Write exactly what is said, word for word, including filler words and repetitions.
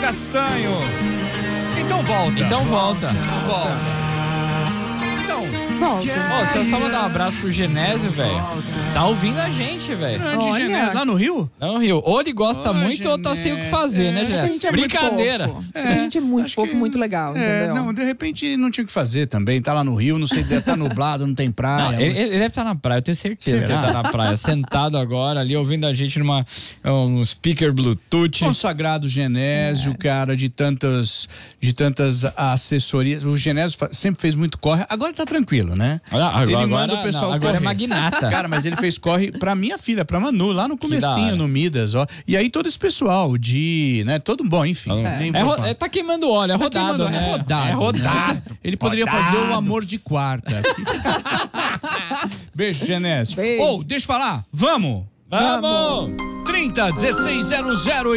Castanho. Então volta. Então volta. Volta. Então, Volta. Ô, deixa eu só mandar um abraço pro Genésio, velho. Tá ouvindo a gente, velho. grande Olha. Genésio, lá no Rio? Não, Rio. Ou ele gosta Ô, muito ou tá sem o que fazer, né, Acho que a Genésio? gente é Brincadeira. muito fofo. a gente é muito acho fofo, que- muito legal, É, entendeu? não, de repente não tinha o que fazer também. Tá lá no Rio, não sei, tá nublado, não tem praia. Não, ele, ele deve estar na praia, eu tenho certeza Será? que ele tá na praia, sentado agora ali, ouvindo a gente numa um speaker Bluetooth. Consagrado Genésio, cara, de tantas, de tantas assessorias. O Genésio fa- sempre fez muito corre. Agora tá tranquilo, né? Olha, agora, ele manda agora- o pessoal não, agora correr. é magnata. Cara, mas ele fez corre pra minha filha, pra Manu, lá no da comecinho, hora. no Midas, ó. E aí todo esse pessoal de, né, todo bom, enfim. nem É vou ro- falar. é, tá queimando óleo, é Tá rodado, queimando, né? É rodado. É rodado. né? Ele poderia Rodado. fazer o amor de quarta. Beijo, Genésio. Beijo. Ou, deixa eu falar, vamos! Vamos! trinta, dezesseis, zero zero